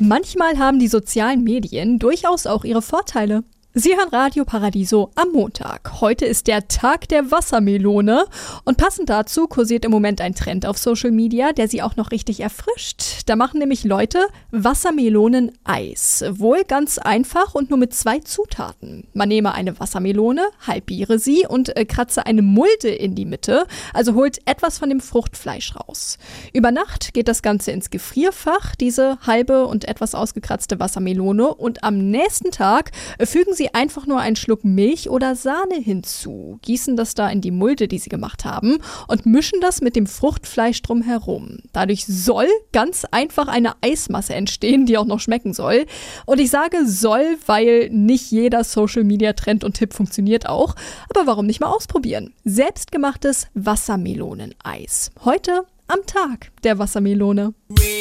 Manchmal haben die sozialen Medien durchaus auch ihre Vorteile. Sie hören Radio Paradiso am Montag. Heute ist der Tag der Wassermelone und passend dazu kursiert im Moment ein Trend auf Social Media, der sie auch noch richtig erfrischt. Da machen nämlich Leute Wassermelonen-Eis. Wohl ganz einfach und nur mit 2 Zutaten. Man nehme eine Wassermelone, halbiere sie und kratze eine Mulde in die Mitte, also holt etwas von dem Fruchtfleisch raus. Über Nacht geht das Ganze ins Gefrierfach, diese halbe und etwas ausgekratzte Wassermelone, und am nächsten Tag fügen Sie einfach nur einen Schluck Milch oder Sahne hinzu, gießen das da in die Mulde, die Sie gemacht haben, und mischen das mit dem Fruchtfleisch drumherum. Dadurch soll ganz einfach eine Eismasse entstehen, die auch noch schmecken soll. Und ich sage soll, weil nicht jeder Social-Media-Trend und Tipp funktioniert auch. Aber warum nicht mal ausprobieren? Selbstgemachtes Wassermeloneneis. Heute am Tag der Wassermelone.